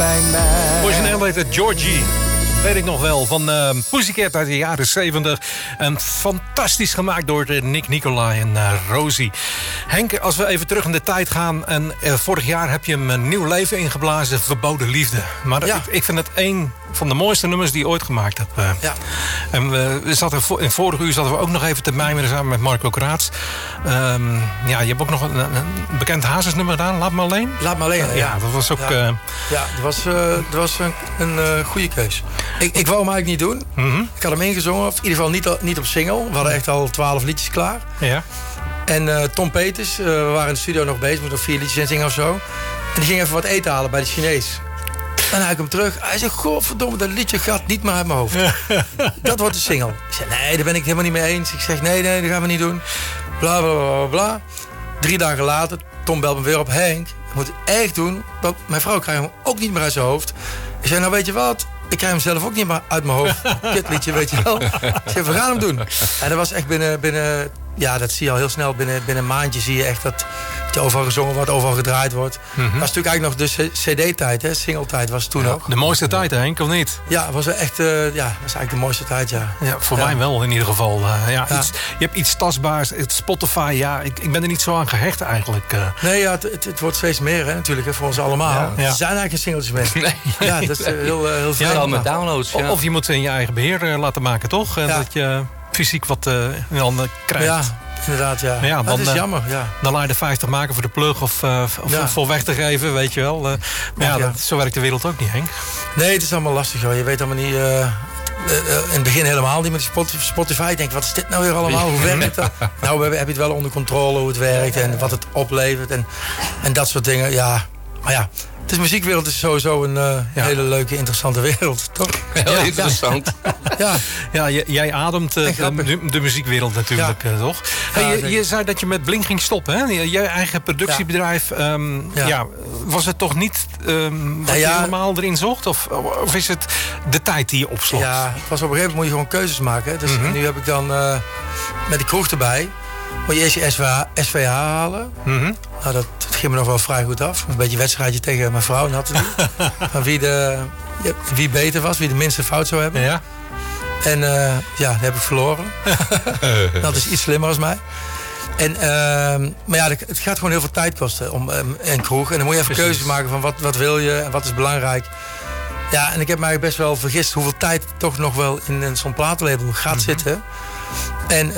bij mij. Origineel heet het Georgie. Weet ik nog wel, van Pussycat uit de jaren 70. En fantastisch gemaakt door Nick Nicolai en Rosie. Henk, als we even terug in de tijd gaan. En vorig jaar heb je hem een nieuw leven ingeblazen, Verboden Liefde. Maar ik vind het een van de mooiste nummers die je ooit gemaakt hebt. Ja. En in vorige uur zaten we ook nog even te mijmeren samen met Marco Kraats. Je hebt ook nog een bekend Hazes-nummer gedaan, Laat Me Alleen. Laat Me Alleen, ja. Dat was ook... dat was een goede keus. Ik wou hem eigenlijk niet doen. Mm-hmm. Ik had hem ingezongen, of in ieder geval niet op single. We hadden echt al 12 liedjes klaar. Ja. En Tom Peters, we waren in de studio nog bezig, met nog 4 liedjes inzingen of zo. En die ging even wat eten halen bij de Chinees. En hij kwam terug. Hij zei, godverdomme, dat liedje gaat niet meer uit mijn hoofd. Dat wordt de single. Ik zei, nee, daar ben ik het helemaal niet mee eens. Ik zeg, nee, dat gaan we niet doen. Bla, bla, bla, bla. 3 dagen later, Tom belt me weer op. Henk, ik moet het echt doen. Want mijn vrouw krijgt hem ook niet meer uit zijn hoofd. Ik zei, nou weet je wat? Ik krijg hem zelf ook niet meer uit mijn hoofd. Kutliedje, weet je wel. Ik zei, we gaan hem doen. En dat was echt binnen ja, dat zie je al heel snel. Binnen een maandje zie je echt dat het overal gezongen wordt, overal gedraaid wordt. Mm-hmm. Dat was natuurlijk eigenlijk nog de CD-tijd, hè? Single-tijd was het toen nog. De mooiste tijd, Henk, of niet? Ja, het was echt, was eigenlijk de mooiste tijd, ja. Ja, voor mij wel in ieder geval. Je hebt iets tastbaars, het Spotify, ik ben er niet zo aan gehecht eigenlijk. Nee, ja, het wordt steeds meer, hè, natuurlijk, hè, voor ons allemaal. Ja. Er zijn eigenlijk geen singeltjes meer. Nee. Ja, dat is heel vreemd. Ja, met downloads. Ja. Of je moet in je eigen beheer laten maken, toch? Dat je fysiek wat in handen krijgt. Ja, inderdaad, ja. Maar ja, dat is jammer, ja. Dan laat je de 50 maken voor de plug of voor weg te geven, weet je wel. Zo werkt de wereld ook niet, Henk. Nee, het is allemaal lastig, hoor. Je weet allemaal niet... in het begin helemaal niet met Spotify. Ik denk, wat is dit nou weer allemaal? Hoe werkt het dan? Nou, heb je het wel onder controle hoe het werkt en wat het oplevert en dat soort dingen. Ja, maar ja, de muziekwereld is sowieso een hele leuke, interessante wereld, toch? Heel interessant. Ja, jij ademt de muziekwereld natuurlijk, toch? Je zei dat je met Blink ging stoppen, hè? Je eigen productiebedrijf. Was het toch niet wat je helemaal erin zocht? Of is het de tijd die je opsloot? Ja, het was op een gegeven moment moet je gewoon keuzes maken. Dus nu heb ik dan met de kroeg erbij. Moet je eerst je SVH halen. Mm-hmm. Nou, dat ging me nog wel vrij goed af. Een beetje wedstrijdje tegen mijn vrouw. Van wie beter was, wie de minste fout zou hebben. Ja. En dat heb ik verloren. Dat is iets slimmer als mij. Maar ja, het gaat gewoon heel veel tijd kosten om een kroeg. En dan moet je even keuzes maken van wat wil je en wat is belangrijk. Ja, en ik heb mij best wel vergist hoeveel tijd toch nog wel in zo'n platenlabel gaat zitten. En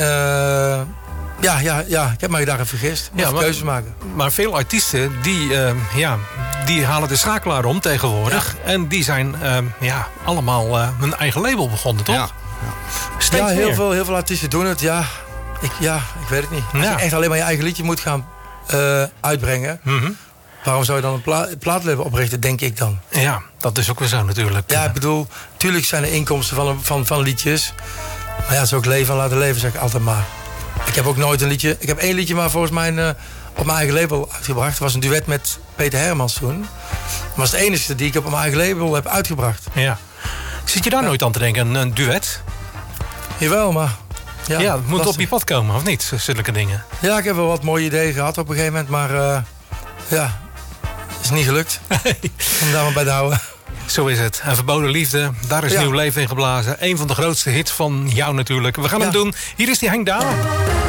ik heb mij daar even vergist. Keuzes maken. Maar veel artiesten die halen de schakelaar om tegenwoordig. Ja. En die zijn allemaal hun eigen label begonnen, toch? Ja, heel veel artiesten doen het. Ja, ik weet het niet. Als je echt alleen maar je eigen liedje moet gaan uitbrengen. Mm-hmm. Waarom zou je dan een plaatlabel oprichten, denk ik dan? Ja, dat is ook weer zo natuurlijk. Ja, ik bedoel, tuurlijk zijn er inkomsten van liedjes. Maar ja, zo ook leven en laten leven, zeg ik altijd maar. Ik heb ook nooit een liedje... Ik heb 1 liedje maar volgens mij op mijn eigen label uitgebracht. Het was een duet met Peter Hermans toen. Dat was het enige die ik op mijn eigen label heb uitgebracht. Ja. Zit je daar nooit aan te denken, een duet? Jawel, maar... Ja, het moet op je pad komen, of niet? Zulke dingen. Ja, ik heb wel wat mooie ideeën gehad op een gegeven moment. Maar is niet gelukt. Om daar maar bij te houden. Zo is het. En Verboden Liefde, daar is nieuw leven in geblazen. Een van de grootste hits van jou natuurlijk. We gaan hem doen. Hier is die Henk Dame.